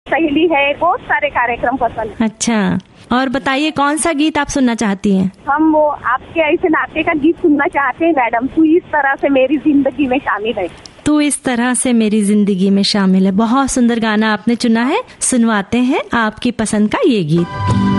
सहेली है, बहुत सारे कार्यक्रम पसंद। अच्छा, और बताइए कौन सा गीत आप सुनना चाहती हैं? हम वो आपके ऐसे नाते का गीत सुनना चाहते हैं मैडम, तू इस तरह से मेरी जिंदगी में शामिल है। तू इस तरह से मेरी जिंदगी में शामिल है। बहुत सुंदर गाना आपने चुना है, सुनवाते हैं आपकी पसंद का ये गीत।